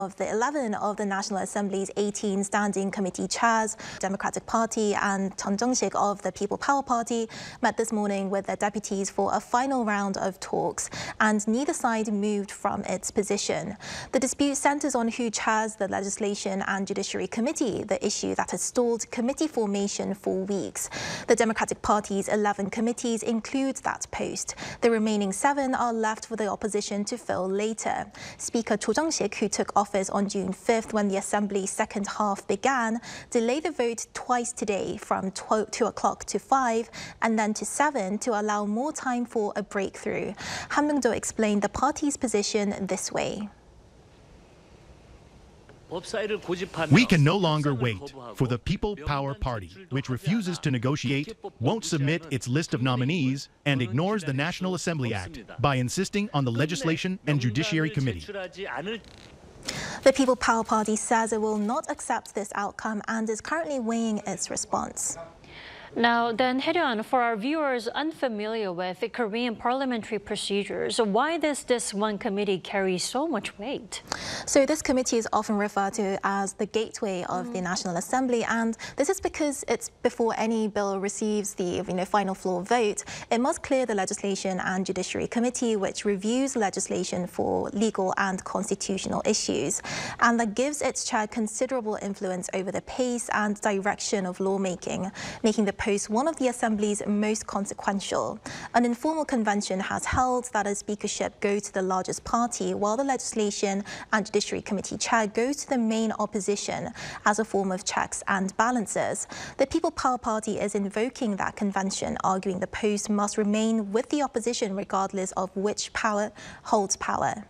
Of the 11 of the National Assembly's 18 standing committee chairs, Democratic Party and Chun Jung-sik of the People Power Party met this morning with their deputies for a final round of talks, and neither side moved from its position. The dispute centers on who chairs the Legislation and Judiciary Committee, the issue that has stalled committee formation for weeks. The Democratic Party's 11 committees include that post. The remaining 7 are left for the opposition to fill later. Speaker Cho Jung-sik, who took office on June 5th when the Assembly's second half began, delayed the vote twice today from 2 o'clock to 5 and then to 7 to allow more time for a breakthrough. Han Myung-do explained the party's position this way. We can no longer wait for the People Power Party, which refuses to negotiate, won't submit its list of nominees, and ignores the National Assembly Act by insisting on the Legislation and Judiciary Committee. The People Power Party says it will not accept this outcome and is currently weighing its response. Now, then, Hae-ryun, for our viewers unfamiliar with the Korean parliamentary procedures, why does this one committee carry so much weight? So this committee is often referred to as the gateway of the National Assembly, and this is because it's before any bill receives the final floor vote, it must clear the Legislation and Judiciary Committee, which reviews legislation for legal and constitutional issues, and that gives its chair considerable influence over the pace and direction of lawmaking, making the post one of the Assembly's most consequential. An informal convention has held that a speakership goes to the largest party, while the Legislation and Judiciary Committee chair goes to the main opposition as a form of checks and balances. The People Power Party is invoking that convention, arguing the post must remain with the opposition regardless of which power holds power.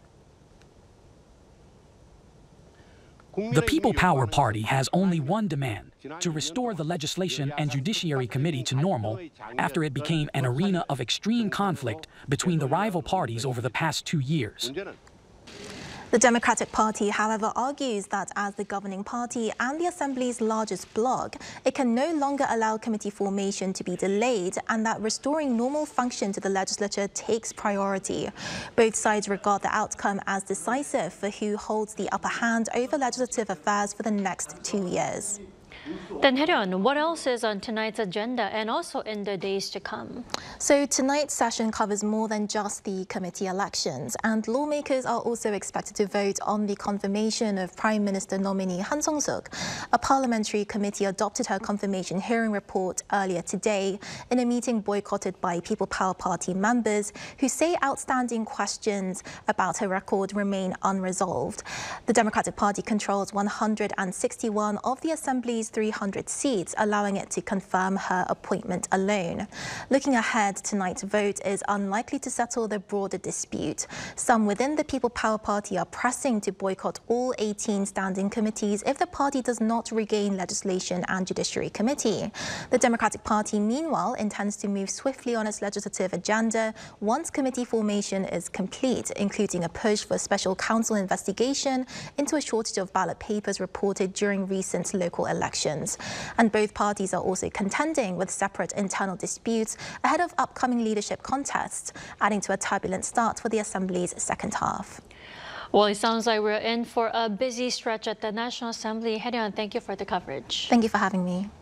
The People Power Party has only one demand: to restore the Legislation and Judiciary Committee to normal after it became an arena of extreme conflict between the rival parties over the past 2 years. The Democratic Party, however, argues that as the governing party and the Assembly's largest bloc, it can no longer allow committee formation to be delayed, and that restoring normal function to the legislature takes priority. Both sides regard the outcome as decisive for who holds the upper hand over legislative affairs for the next 2 years. Then, Hae-ryun, what else is on tonight's agenda and also in the days to come? So tonight's session covers more than just the committee elections, and lawmakers are also expected to vote on the confirmation of Prime Minister nominee Han Sung-suk. A parliamentary committee adopted her confirmation hearing report earlier today in a meeting boycotted by People Power Party members who say outstanding questions about her record remain unresolved. The Democratic Party controls 161 of the Assembly's 300 seats, allowing it to confirm her appointment alone. Looking ahead, tonight's vote is unlikely to settle the broader dispute. Some within the People Power Party are pressing to boycott all 18 standing committees if the party does not regain Legislation and Judiciary Committee. The Democratic Party, meanwhile, intends to move swiftly on its legislative agenda once committee formation is complete, including a push for a special counsel investigation into a shortage of ballot papers reported during recent local elections. And both parties are also contending with separate internal disputes ahead of upcoming leadership contests, adding to a turbulent start for the Assembly's second half. Well, it sounds like we're in for a busy stretch at the National Assembly. Hae-ryun, thank you for the coverage. Thank you for having me.